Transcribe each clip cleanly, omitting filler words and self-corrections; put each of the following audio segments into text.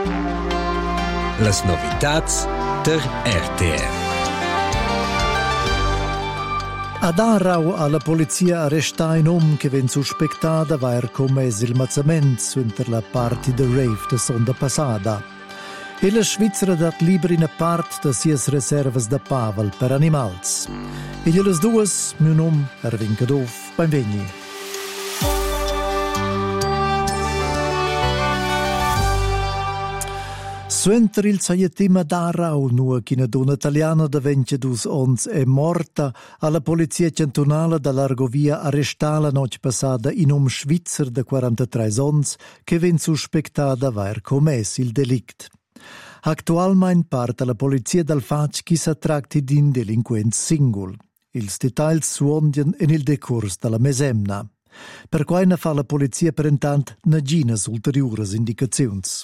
Las novitats der RTR. Ad Aarau alla polizia arresta un che ven suspectada vair commes il mazzament suenter la party de rave de sonda passada. E la Svizzera dat liber in a part de sies reservas da pavel per animals. E gliele duas, mio nom, Erwin Cadov, benvegni. Suenter il saietima d'Aarau, nua ch'ina donna italiana de 22 ons è morta, alla polizia cantonale dall'Argovia arrestà la noche passada in Svizzer de 43 ons che ven suspectada vair commes il delict. Actualmein part la polizia dal fac chi s'attracti din delinquent singul. Ils details suondien en il decurs dalla mesemna. Per quai ne fa la polizia per intant naginas ulteriores indicaziuns.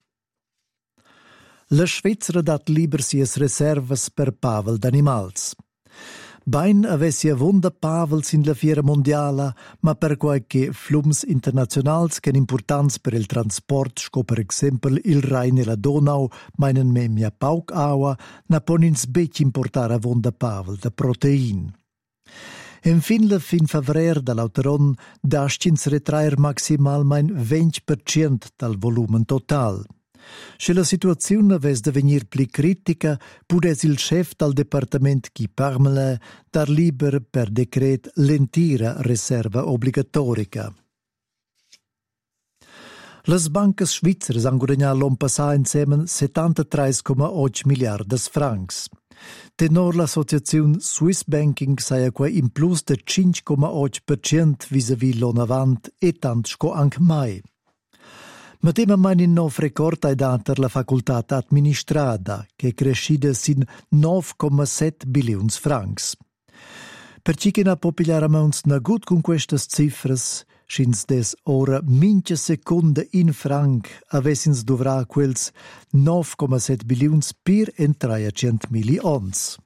La Svizzera dat liber sies reservas per pavel d'animals. Bain avessi avunda pavels in la fiera mondiala, ma per qualche flums internazionals che importants per il transport, sco per exempel il Rhein e la Donau, meinen memia pauc aua, na ponins bec importar avunda pavel da protein. En fin la fin favrer dall'auteron dascins retraer maximalmein 20% dal volumen total. Se la situazione ves de venir pli critica, pudes il chef dal departament chi parmela dar liber per decret l'entira reserva obbligatorica. Las bancas svizzeras han guadagnà l'on passà insemen 73,8 miliardas francs. Tenor l'associazione Swiss Banking saia qua in plus de 5,8% vis-à-vis l'on avant e tant sco anche mai. Ma tema mai in nov record ai dater la facultat administrada, che è crescida sin 9,7 bilions francs. Per ci che na popolarameunts na gut con questas cifras, schins des ora mincha secunda in franc avessins dovrà quels 9,7 bilions per entraia 100 milions.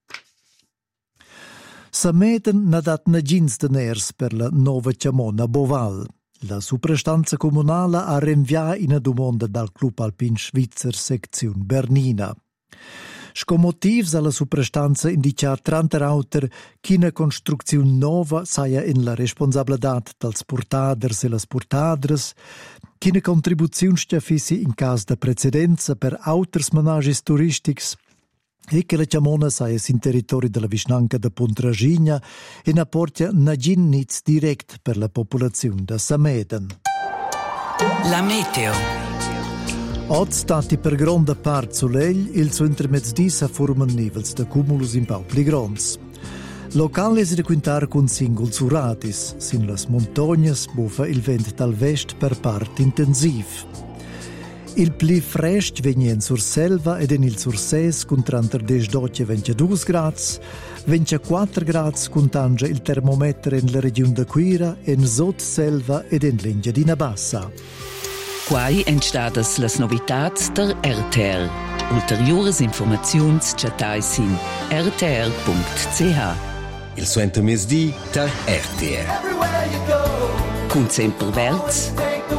Sameden na dat na gins de ners per la nova Chamona Boval. La suprastanza comunale ha rinviato una domanda dal Club Alpin Svizzer sezione Bernina. Sco motivs alla suprastanza indica 30 rauter che una costruzione nova saia in la responsabilità dels portaders e las portadres, che una contribuzione stafissi in caso de precedenza per auters menagis turistics, e che la Chamona saia in territorio della vicinanza de Pontragigna e na porta nagin nits direct per la popolazione da Sameden. La meteo. Od stati per gronda part solegl, il suo intermezdi sa forman nivels de cumulus in pau pli gronds. Local es de quintar con singol suratis, sin las montognas bufa il vent dal vest per part intensiv. Il pli frest venien sur selva ed en il sur ses con 32 grads, 24 grads con tangia il termometer in la regione de Quira, en sot selva ed en l'Engiadina Bassa. Quai entstadas las novitats der RTR. Ulteriores informaziuns chatais in rtr.ch. Il suo intermezdi der RTR. Cun sempre verts,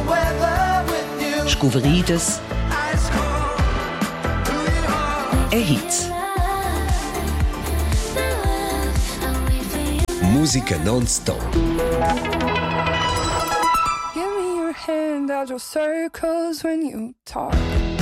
scuveridas e hits. Musica non-stop. Give me your hand out your circles when you talk.